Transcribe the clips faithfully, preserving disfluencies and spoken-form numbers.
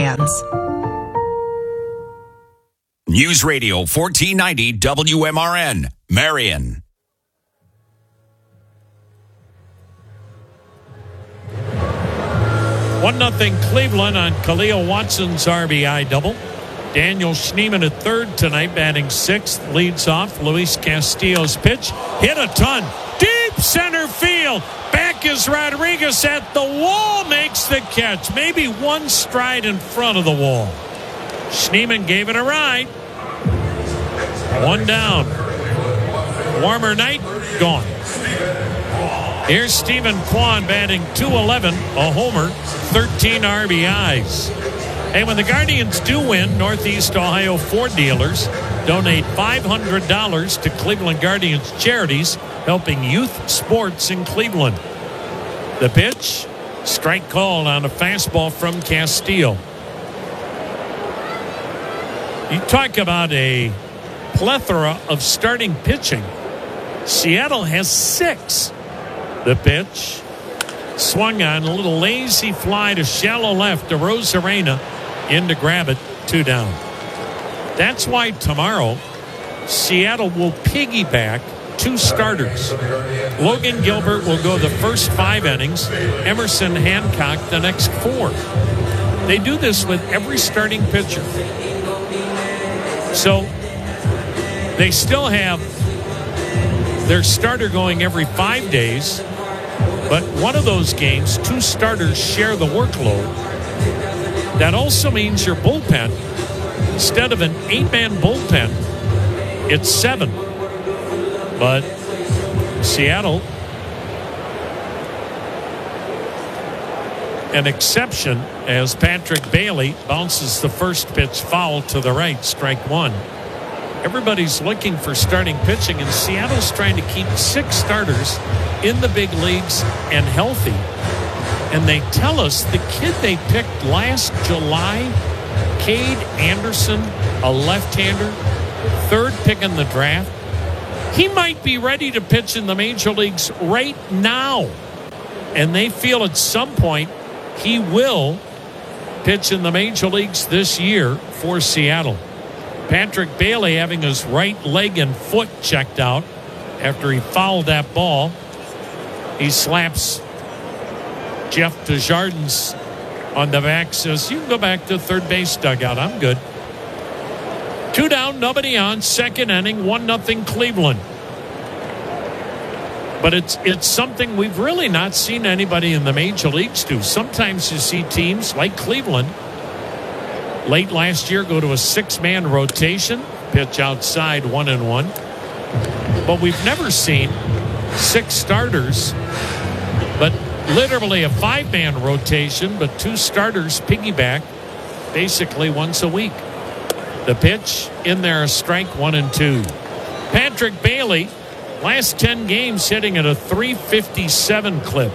fans. News Radio fourteen ninety W M R N, Marion. one nothing Cleveland on Khalil Watson's R B I double. Daniel Schneemann at third tonight, batting sixth. Leads off. Luis Castillo's pitch. Hit a ton. Deep center field. Back is Rodriguez at the wall. Makes the catch. Maybe one stride in front of the wall. Schneemann gave it a ride. One down. Warmer night. Gone. Here's Stephen Kwan batting two eleven. A homer. thirteen R B Is. Hey, when the Guardians do win, Northeast Ohio Ford dealers donate five hundred dollars to Cleveland Guardians charities, helping youth sports in Cleveland. The pitch, strike called on a fastball from Castillo. You talk about a plethora of starting pitching. Seattle has six. The pitch, swung on, a little lazy fly to shallow left to Rosarena. In to grab it, two down. That's why tomorrow Seattle will piggyback two starters. Logan Gilbert will go the first five innings. Emerson Hancock the next four. They do this with every starting pitcher. So they still have their starter going every five days. But one of those games, two starters share the workload. That also means your bullpen, instead of an eight-man bullpen, it's seven. But Seattle, an exception as Patrick Bailey bounces the first pitch foul to the right, strike one. Everybody's looking for starting pitching, and Seattle's trying to keep six starters in the big leagues and healthy. And they tell us the kid they picked last July, Cade Anderson, a left-hander, third pick in the draft, he might be ready to pitch in the major leagues right now. And they feel at some point he will pitch in the major leagues this year for Seattle. Patrick Bailey having his right leg and foot checked out after he fouled that ball. He slaps Jeff Desjardins on the back, says, you can go back to third base dugout. I'm good. Two down, nobody on. Second inning, one nothing Cleveland. But it's it's something we've really not seen anybody in the major leagues do. Sometimes you see teams like Cleveland late last year go to a six-man rotation, pitch outside one and one. But we've never seen six starters, but literally a five-man rotation, but two starters piggyback basically once a week. The pitch in there, a strike, one and two. Patrick Bailey, last ten games hitting at a three fifty-seven clip.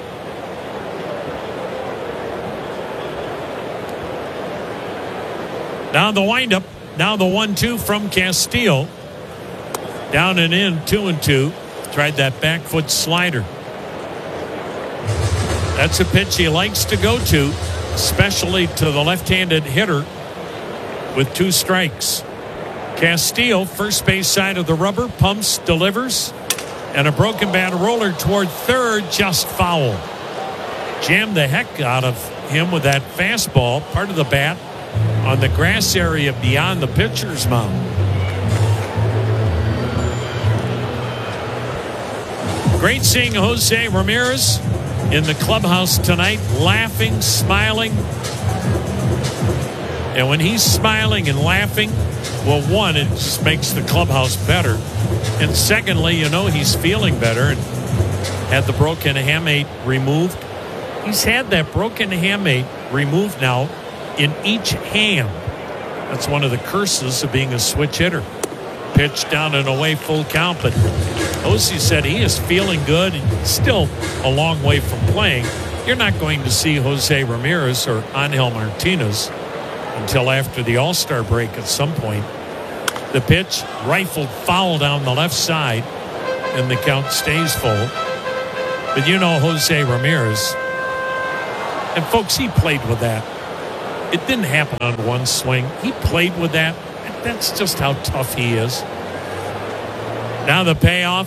Now the windup, now the one two from Castillo. Down and in, two and two. Tried that back foot slider. That's a pitch he likes to go to, especially to the left-handed hitter with two strikes. Castillo, first base side of the rubber, pumps, delivers, and a broken bat roller toward third, just foul. Jammed the heck out of him with that fastball, part of the bat on the grass area beyond the pitcher's mound. Great seeing Jose Ramirez in the clubhouse tonight, laughing, smiling. And when he's smiling and laughing, well, one, it just makes the clubhouse better. And secondly, you know he's feeling better and had the broken hamate removed. He's had that broken hamate removed now in each hand. That's one of the curses of being a switch hitter. Pitch down and away, full count, but Osi said he is feeling good. Still a long way from playing. You're not going to see Jose Ramirez or Angel Martinez until after the All-Star break at some point. The pitch, rifled foul down the left side, and the count stays full. But you know Jose Ramirez, and folks, he played with that. It didn't happen on one swing. He played with that. That's just how tough he is. Now the payoff.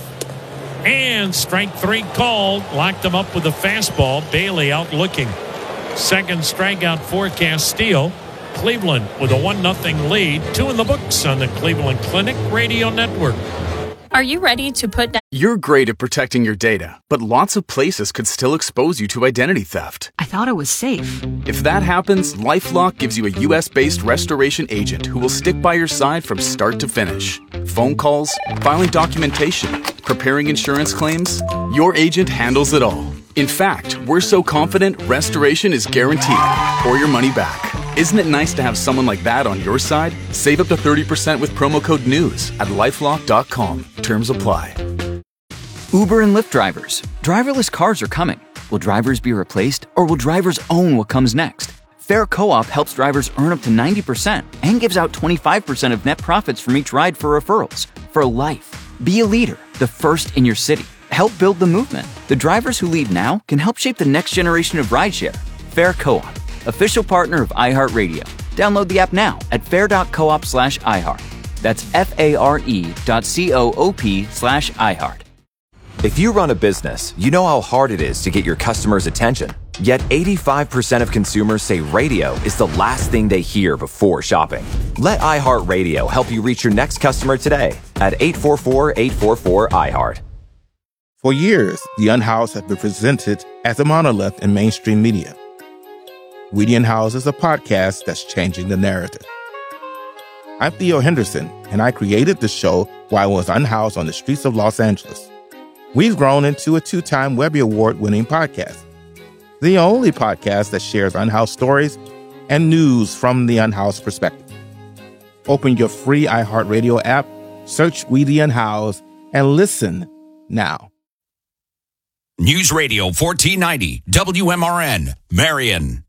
And strike three called. Locked him up with a fastball. Bailey out looking. Second strikeout for Castillo. Cleveland with a one nothing lead. Two in the books on the Cleveland Clinic Radio Network. Are you ready to put down? You're great at protecting your data, but lots of places could still expose you to identity theft. I thought it was safe. If that happens, LifeLock gives you a U S based restoration agent who will stick by your side from start to finish. Phone calls, filing documentation, preparing insurance claims, your agent handles it all. In fact, we're so confident restoration is guaranteed or your money back. Isn't it nice to have someone like that on your side? Save up to thirty percent with promo code NEWS at lifelock dot com. Terms apply. Uber and Lyft drivers. Driverless cars are coming. Will drivers be replaced, or will drivers own what comes next? Fair Co-op helps drivers earn up to ninety percent and gives out twenty-five percent of net profits from each ride for referrals. For life. Be a leader, the first in your city. Help build the movement. The drivers who lead now can help shape the next generation of rideshare. Fair Co-op, official partner of iHeartRadio. Download the app now at fair.coop slash iHeart. That's F-A-R-E dot C-O-O-P slash iHeart. If you run a business, you know how hard it is to get your customers' attention. Yet eighty-five percent of consumers say radio is the last thing they hear before shopping. Let iHeartRadio help you reach your next customer today at eight four four, eight four four, iHeart. For years, The Unhoused have been presented as a monolith in mainstream media. We the Unhoused is a podcast that's changing the narrative. I'm Theo Henderson, and I created the show while I was unhoused on the streets of Los Angeles. We've grown into a two-time Webby Award-winning podcast, the only podcast that shares unhoused stories and news from the unhoused perspective. Open your free iHeartRadio app, search We the Unhoused, and listen now. News Radio fourteen ninety W M R N, Marion.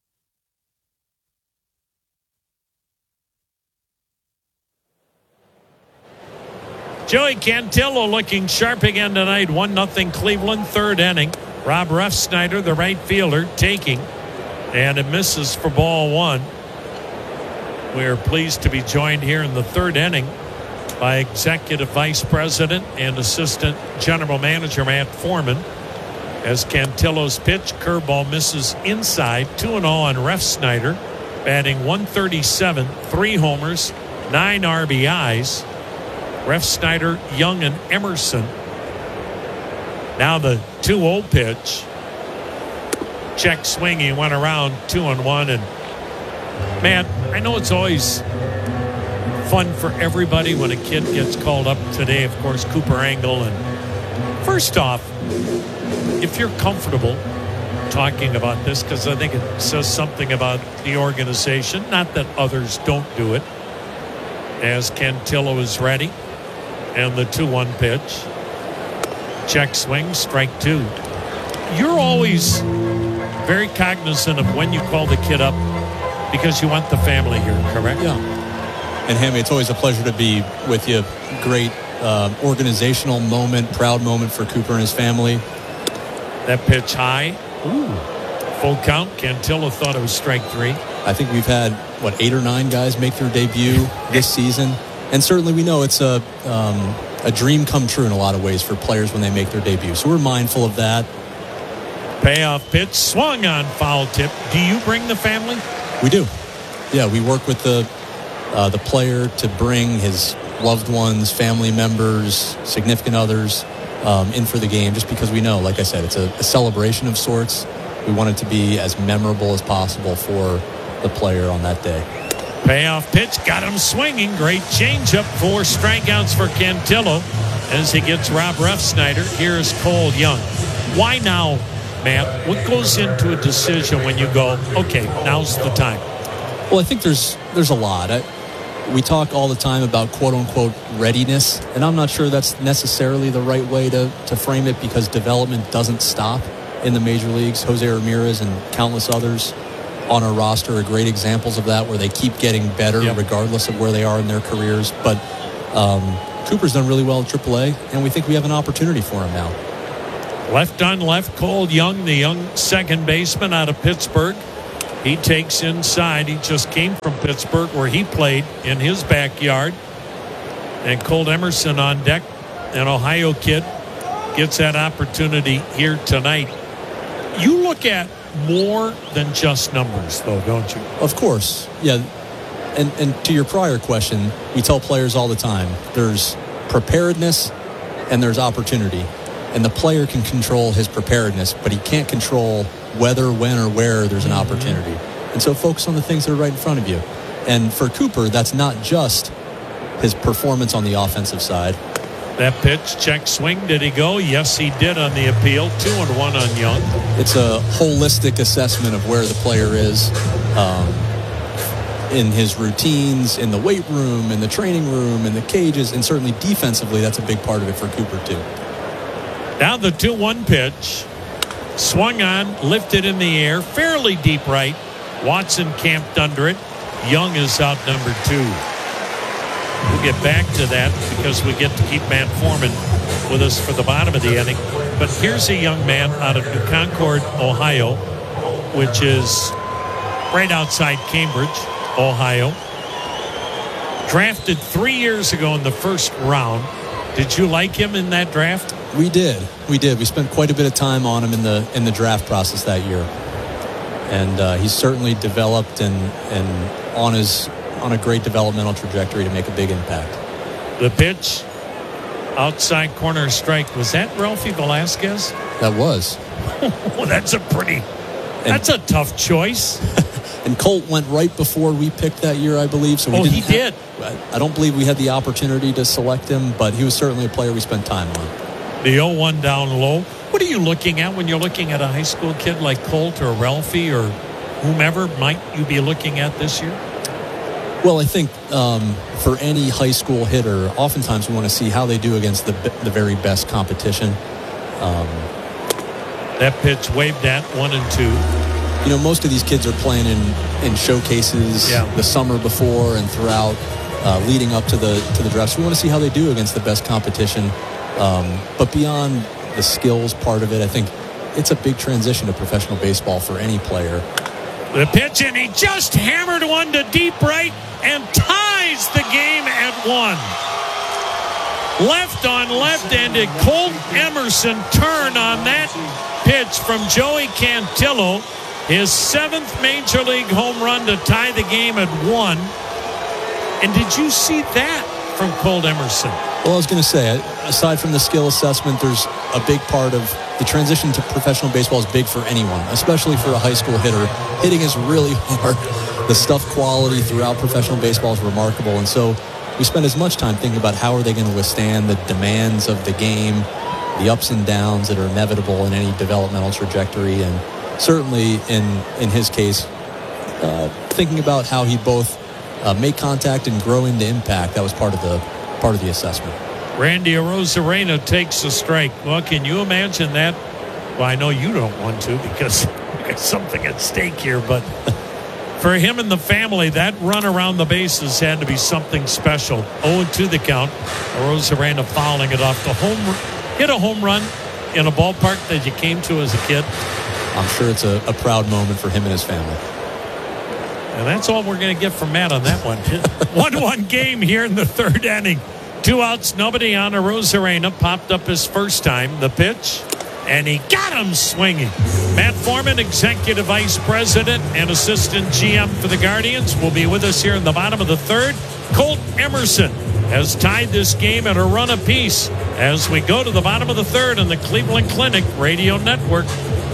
Joey Cantillo looking sharp again tonight. one nothing Cleveland, third inning. Rob Refsnyder, the right fielder, taking. And it misses for ball one. We're pleased to be joined here in the third inning by Executive Vice President and Assistant General Manager Matt Foreman. As Cantillo's pitch, curveball misses inside. two and oh on Refsnyder, batting one thirty-seven, three homers, nine R B Is. Refsnyder, Young, and Emerson. Now the two oh pitch. Check swing. He went around two and one. And Matt, I know it's always fun for everybody when a kid gets called up today. Of course, Cooper Angle. And first off, if you're comfortable talking about this, because I think it says something about the organization, not that others don't do it, as Cantillo is ready. And the two one pitch. Check swing, strike two. You're always very cognizant of when you call the kid up because you want the family here, correct? Yeah. And Hammy, it's always a pleasure to be with you. Great uh, organizational moment, proud moment for Cooper and his family. That pitch high. Ooh. Full count. Cantillo thought it was strike three. I think we've had, what, eight or nine guys make their debut this season. And certainly we know it's a um, a dream come true in a lot of ways for players when they make their debut. So we're mindful of that. Payoff pitch, swung on, foul tip. Do you bring the family? We do. Yeah, we work with the uh, the player to bring his loved ones, family members, significant others um, in for the game, just because we know, like I said, it's a, a celebration of sorts. We want it to be as memorable as possible for the player on that day. Payoff pitch, got him swinging. Great changeup. Four strikeouts for Cantillo as he gets Rob Refsnyder. Here's Cole Young. Why now, Matt? What goes into a decision when you go, okay, now's the time? Well, I think there's there's a lot. I, we talk all the time about quote-unquote readiness, and I'm not sure that's necessarily the right way to, to frame it because development doesn't stop in the major leagues. Jose Ramirez and countless others on our roster are great examples of that, where they keep getting better yep. regardless of where they are in their careers. But um, Cooper's done really well in triple A, and we think we have an opportunity for him now. Left on left, Cole Young, the young second baseman out of Pittsburgh. He takes inside. He just came from Pittsburgh where he played in his backyard. And Colt Emerson on deck, an Ohio kid, gets that opportunity here tonight. You look at more than just numbers, though, don't you? Of course. Yeah. And, and to your prior question, we tell players all the time, there's preparedness and there's opportunity. And the player can control his preparedness, but he can't control whether, when, or where there's an opportunity. And so focus on the things that are right in front of you. And for Cooper, that's not just his performance on the offensive side. That pitch, check swing, did he go? Yes, he did on the appeal. Two and one on Young. It's a holistic assessment of where the player is um, in his routines, in the weight room, in the training room, in the cages, and certainly defensively, that's a big part of it for Cooper, too. Now the two one pitch. Swung on, lifted in the air, fairly deep right. Watson camped under it. Young is out number two. We'll get back to that because we get to keep Matt Foreman with us for the bottom of the inning. But here's a young man out of New Concord, Ohio, which is right outside Cambridge, Ohio. Drafted three years ago in the first round. Did you like him in that draft? We did. We did. We spent quite a bit of time on him in the in the draft process that year. And uh, he's certainly developed and and on his on a great developmental trajectory to make a big impact. The pitch, outside corner strike. Was that Ralphie Velasquez? That was. Well, that's a pretty, and, that's a tough choice. And Colt went right before we picked that year, I believe. So we oh, didn't he have, did. I don't believe we had the opportunity to select him, but he was certainly a player we spent time on. The oh one down low. What are you looking at when you're looking at a high school kid like Colt or Ralphie or whomever might you be looking at this year? Well, I think um, for any high school hitter, oftentimes we want to see how they do against the the very best competition. Um, that pitch waved at one and two. You know, most of these kids are playing in, in showcases yeah. the summer before and throughout, uh, leading up to the to the draft. So we want to see how they do against the best competition. Um, but beyond the skills part of it, I think it's a big transition to professional baseball for any player. The pitch, and he just hammered one to deep right and ties the game at one. Left on left, and did Colt Emerson turn on that pitch from Joey Cantillo. His seventh major league home run to tie the game at one. And did you see that from Colt Emerson? Well, I was going to say, aside from the skill assessment, there's a big part of the transition to professional baseball is big for anyone, especially for a high school hitter. Hitting is really hard. The stuff quality throughout professional baseball is remarkable. And so we spend as much time thinking about how are they going to withstand the demands of the game, the ups and downs that are inevitable in any developmental trajectory. And certainly in, in his case, uh, thinking about how he both uh, make contact and grow into impact, that was part of the part of the assessment. Randy Arozarena takes a strike. Well, can you imagine that? Well, I know you don't want to because there's something at stake here, but for him and the family, that run around the bases had to be something special. oh two the count. Arozarena fouling it off the home, hit a home run in a ballpark that you came to as a kid. I'm sure it's a, a proud moment for him and his family. And that's all we're going to get from Matt on that one. one one game here in the third inning. Two outs, nobody on. Arozarena popped up his first time. The pitch, and he got him swinging. Matt Foreman, Executive Vice President and Assistant G M for the Guardians, will be with us here in the bottom of the third. Colt Emerson has tied this game at a run apiece as we go to the bottom of the third on the Cleveland Clinic Radio Network.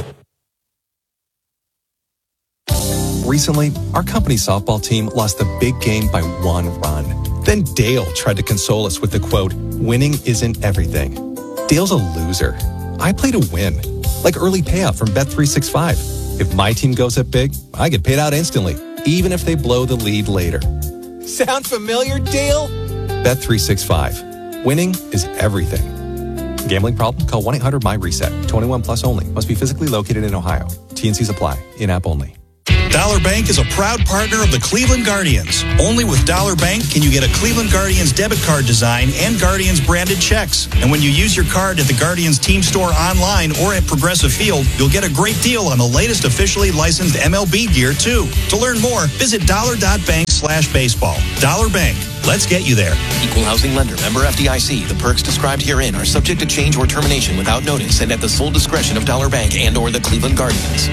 Recently, our company softball team lost a big game by one run. Then Dale tried to console us with the quote, "Winning isn't everything." Dale's a loser. I play to win, like early payout from Bet three sixty-five. If my team goes up big, I get paid out instantly, even if they blow the lead later. Sound familiar, Dale? Bet three sixty-five. Winning is everything. Gambling problem? Call one eight hundred M Y RESET. twenty-one plus only. Must be physically located in Ohio. T and Cs apply. In-app only. Dollar Bank is a proud partner of the Cleveland Guardians. Only with Dollar Bank can you get a Cleveland Guardians debit card design and Guardians branded checks. And when you use your card at the Guardians team store online or at Progressive Field, you'll get a great deal on the latest officially licensed M L B gear, too. To learn more, visit dollar.bank slash baseball. Dollar Bank. Let's get you there. Equal housing lender. Member F D I C. The perks described herein are subject to change or termination without notice and at the sole discretion of Dollar Bank and or the Cleveland Guardians.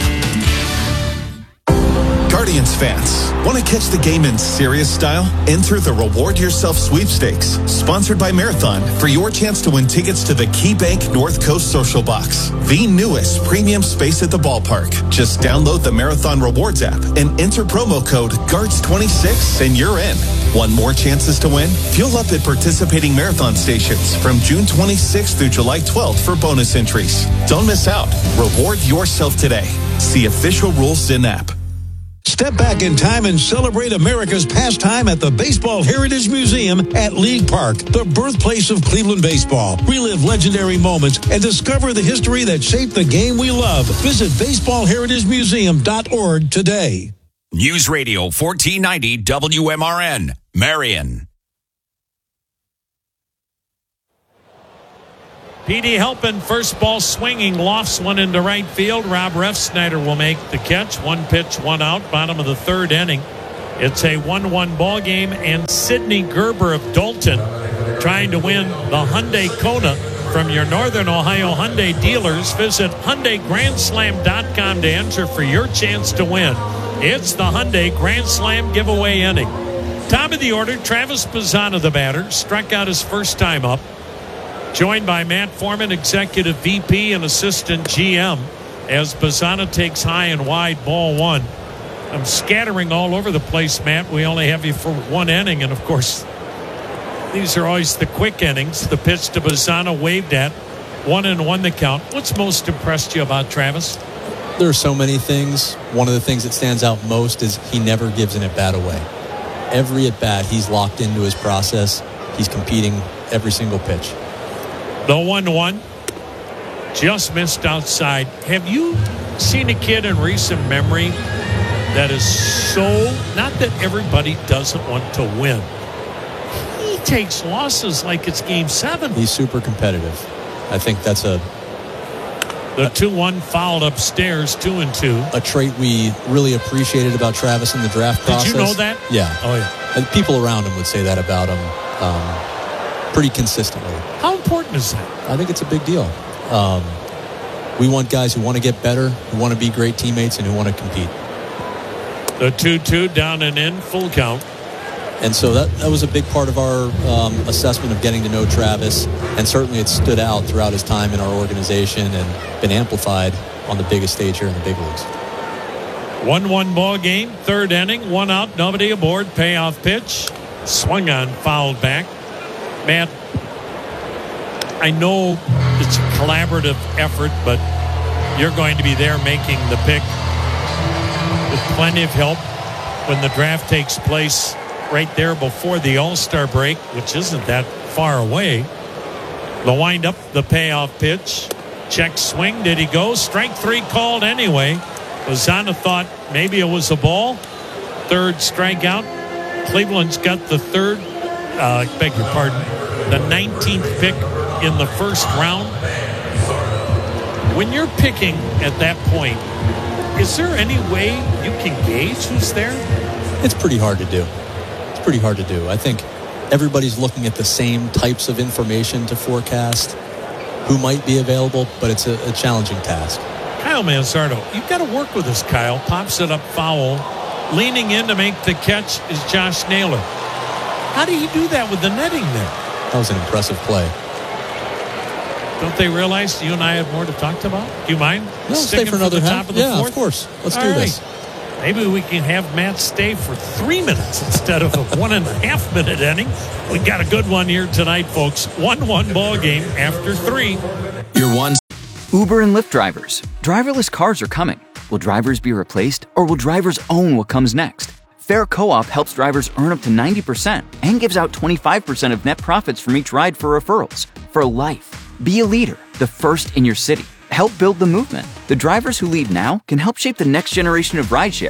Guardians fans, want to catch the game in serious style? Enter the Reward Yourself Sweepstakes, sponsored by Marathon, for your chance to win tickets to the KeyBank North Coast Social Box, the newest premium space at the ballpark. Just download the Marathon Rewards app and enter promo code G A R D S twenty-six and you're in. Want more chances to win? Fuel up at participating Marathon stations from June twenty-sixth through July twelfth for bonus entries. Don't miss out. Reward yourself today. See official rules in app. Step back in time and celebrate America's pastime at the Baseball Heritage Museum at League Park, the birthplace of Cleveland baseball. Relive legendary moments and discover the history that shaped the game we love. Visit baseball heritage museum dot org today. News Radio fourteen ninety W M R N, Marion. P D Helpin, first ball swinging, lofts one into right field. Rob Refsnyder will make the catch. One pitch, one out, bottom of the third inning. It's a one one ball game, and Sidney Gerber of Dalton trying to win the Hyundai Kona from your Northern Ohio Hyundai dealers. Visit Hyundai Grand Slam dot com to enter for your chance to win. It's the Hyundai Grand Slam giveaway inning. Top of the order, Travis Bazzana, the batter, struck out his first time up. Joined by Matt Foreman, Executive V P and Assistant G M, as Bazzana takes high and wide, ball one. I'm scattering all over the place, Matt. We only have you for one inning, and of course, these are always the quick innings. The pitch to Bazzana waved at, one and one the count. What's most impressed you about Travis? There are so many things. One of the things that stands out most is he never gives an at-bat away. Every at-bat, he's locked into his process. He's competing every single pitch. The one one just missed outside. Have you seen a kid in recent memory that is so, not that everybody doesn't want to win. He takes losses like it's game seven. He's super competitive. I think that's a... The two one fouled upstairs, two and two. A trait we really appreciated about Travis in the draft process. Did you know that? Yeah. Oh, yeah. And people around him would say that about him. Um, pretty consistently. How important is that? I think it's a big deal. Um, we want guys who want to get better, who want to be great teammates, and who want to compete. The two two down and in, full count. And so that, that was a big part of our um, assessment of getting to know Travis, and certainly it stood out throughout his time in our organization and been amplified on the biggest stage here in the big leagues. one one ball game, third inning, one out, nobody aboard, payoff pitch, swung on, fouled back. Matt, I know it's a collaborative effort, but you're going to be there making the pick with plenty of help when the draft takes place right there before the All-Star break, which isn't that far away. The windup, the payoff pitch, check swing. Did he go? Strike three called anyway. Bazzana thought maybe it was a ball. Third strikeout. Cleveland's got the third, uh, I beg your pardon, the nineteenth pick in the first round. When you're picking at that point, is there any way you can gauge who's there? It's pretty hard to do. It's pretty hard to do. I think everybody's looking at the same types of information to forecast who might be available, but it's a, a challenging task. Kyle Manzardo, you've got to work with this, Kyle. Pops it up foul. Leaning in to make the catch is Josh Naylor. How do you do that with the netting there? That was an impressive play. Don't they realize you and I have more to talk about? Do you mind? No, stay for another the half. Top of the yeah, fourth? Of course. Let's All do right. this. Maybe we can have Matt stay for three minutes instead of a one and a half minute inning. We got a good one here tonight, folks. one one ball game after three. Your one. Uber and Lyft drivers. Driverless cars are coming. Will drivers be replaced, or will drivers own what comes next? Fair Co-op helps drivers earn up to ninety percent and gives out twenty-five percent of net profits from each ride for referrals. For life. Be a leader, the first in your city. Help build the movement. The drivers who lead now can help shape the next generation of rideshare.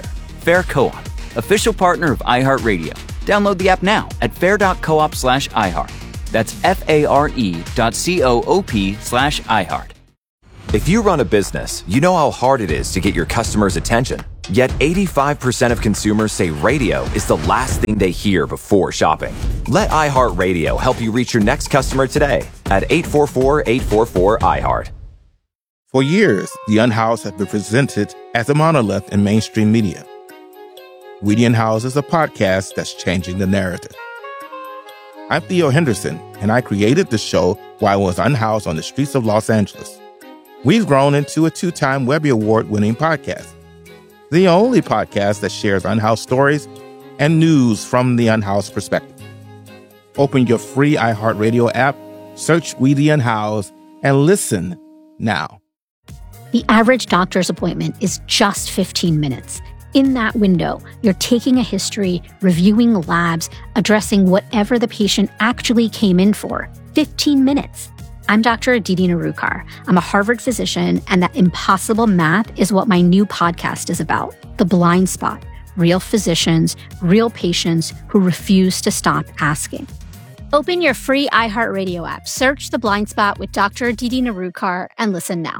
Fair Co-op, official partner of iHeartRadio. Download the app now at fair.coop slash iHeart. That's F-A-R-E dot C-O-O-P slash iHeart. If you run a business, you know how hard it is to get your customers' attention. Yet eighty-five percent of consumers say radio is the last thing they hear before shopping. Let iHeartRadio help you reach your next customer today at eight four four, eight four four, iHeart. For years, the Unhoused have been presented as a monolith in mainstream media. We the Unhoused is a podcast that's changing the narrative. I'm Theo Henderson, and I created the show while I was unhoused on the streets of Los Angeles. We've grown into a two-time Webby Award-winning podcast, the only podcast that shares unhoused stories and news from the unhoused perspective. Open your free iHeartRadio app, search We the Unhoused, and listen now. The average doctor's appointment is just fifteen minutes. In that window, you're taking a history, reviewing labs, addressing whatever the patient actually came in for. fifteen minutes. I'm Doctor Aditi Narukar. I'm a Harvard physician, and that impossible math is what my new podcast is about. The Blind Spot. Real physicians, real patients who refuse to stop asking. Open your free iHeartRadio app, search The Blind Spot with Doctor Aditi Narukar, and listen now.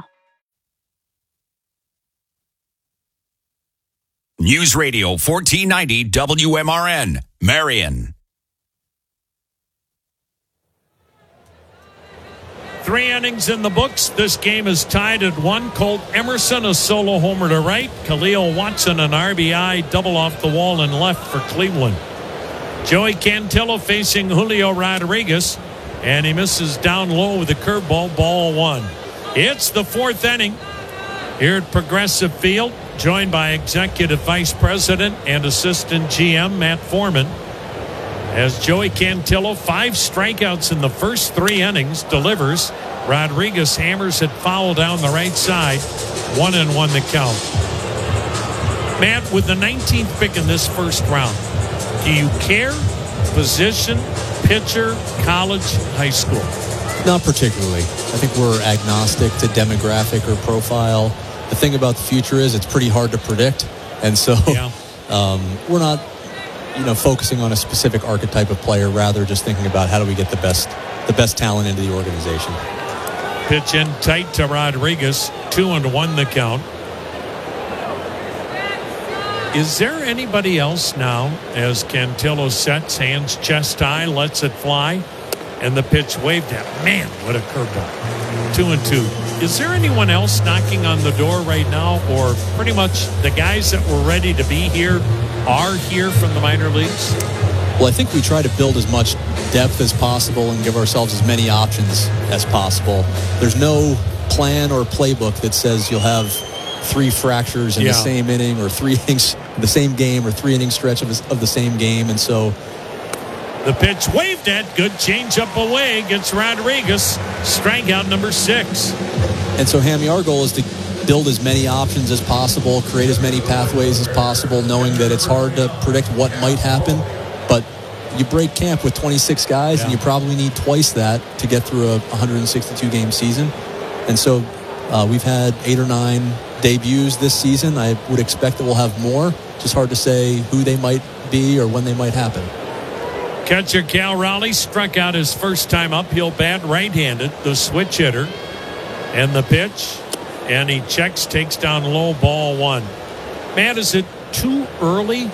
News Radio fourteen ninety W M R N, Marion. Three innings in the books. This game is tied at one. Colt Emerson, a solo homer to right. Khalil Watson, an R B I double off the wall and left for Cleveland. Joey Cantillo facing Julio Rodriguez, and he misses down low with a curveball, ball one. It's the fourth inning here at Progressive Field, joined by Executive Vice President and Assistant G M Matt Foreman. As Joey Cantillo, five strikeouts in the first three innings, delivers. Rodriguez hammers it foul down the right side. One and one the count. Matt, with the nineteenth pick in this first round, do you care? Position, pitcher, college, high school? Not particularly. I think we're agnostic to demographic or profile. The thing about the future is it's pretty hard to predict. And so yeah. um, we're not you know, focusing on a specific archetype of player, rather just thinking about how do we get the best the best talent into the organization. Pitch in tight to Rodriguez. Two and one the count. Is there anybody else now as Cantillo sets, hands chest high, lets it fly, and the pitch waved at? Man, what a curveball. Two and two. Is there anyone else knocking on the door right now, or pretty much the guys that were ready to be here are here from the minor leagues? Well, I think we try to build as much depth as possible and give ourselves as many options as possible. There's no plan or playbook that says you'll have three fractures in yeah. the same inning, or three innings in the same game, or three inning stretch of, of the same game. And so the pitch waved at, good changeup away, gets Rodriguez. Strikeout number six. And so, Hammy, our goal is to build as many options as possible, create as many pathways as possible, knowing that it's hard to predict what might happen. But you break camp with twenty-six guys, yeah. and you probably need twice that to get through a one hundred sixty-two game season. And so uh, we've had eight or nine debuts this season. I would expect that we'll have more. Just hard to say who they might be or when they might happen. Catcher Cal Raleigh struck out his first time up. He'll bat right-handed, the switch hitter. And the pitch, and he checks, takes down low, ball one. Matt, is it too early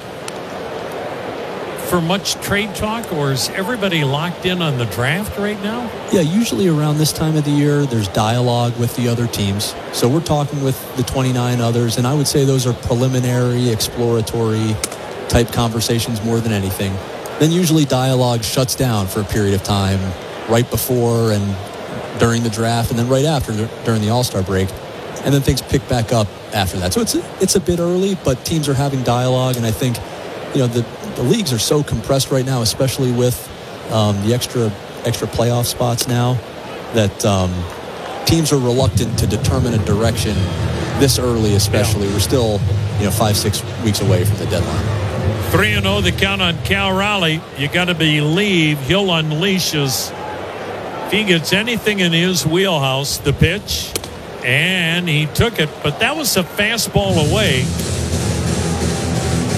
for much trade talk, or is everybody locked in on the draft right now? Yeah, usually around this time of the year, there's dialogue with the other teams. So we're talking with the twenty-nine others, and I would say those are preliminary, exploratory type conversations more than anything. Then usually dialogue shuts down for a period of time right before and during the draft, and then right after during the All-Star break, and then things pick back up after that. So it's a, it's a bit early, but teams are having dialogue, and I think you know the, the leagues are so compressed right now, especially with um, the extra extra playoff spots now, that um, teams are reluctant to determine a direction this early, especially. Yeah. We're still you know five six weeks away from the deadline. three and oh the count on Cal Raleigh. You got to believe he'll unleash his. If he gets anything in his wheelhouse, the pitch, and he took it, but that was a fastball away.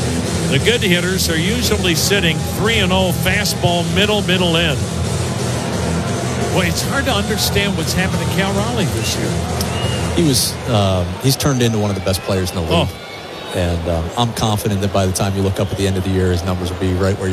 The good hitters are usually sitting three and oh fastball middle, middle end. Boy, it's hard to understand what's happened to Cal Raleigh this year. He was, um, he's turned into one of the best players in the league. Oh. And um, I'm confident that by the time you look up at the end of the year, his numbers will be right where you